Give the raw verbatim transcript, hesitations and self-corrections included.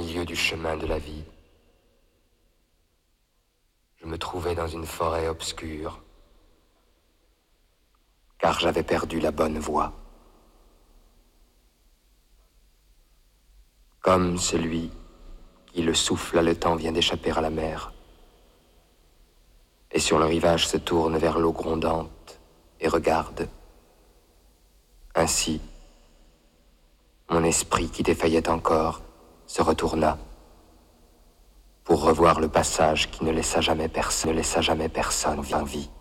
milieu du chemin de la vie. Je me trouvais dans une forêt obscure, car j'avais perdu la bonne voie. Comme celui qui, le souffle haletant, vient d'échapper à la mer, et sur le rivage se tourne vers l'eau grondante et regarde. Ainsi, mon esprit qui défaillait encore se retourna pour revoir le passage qui ne laissa jamais personne, ne laissa jamais personne en vie.